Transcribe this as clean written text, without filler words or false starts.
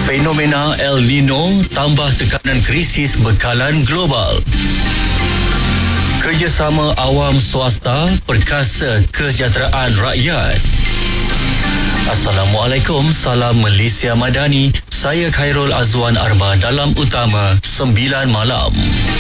Fenomena El Nino tambah tekanan krisis bekalan global. Kerjasama awam swasta perkasa kesejahteraan rakyat. Assalamualaikum, salam Malaysia Madani. Saya Khairul Azwan Arba dalam Utama 9 Malam.